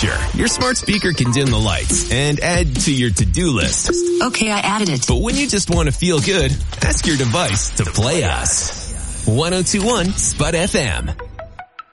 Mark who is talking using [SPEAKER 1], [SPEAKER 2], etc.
[SPEAKER 1] Sure, your smart speaker can dim the lights and add to your to-do list.
[SPEAKER 2] Okay, I added it.
[SPEAKER 1] But when you just want to feel good, ask your device to play us. 102.1 Spud FM.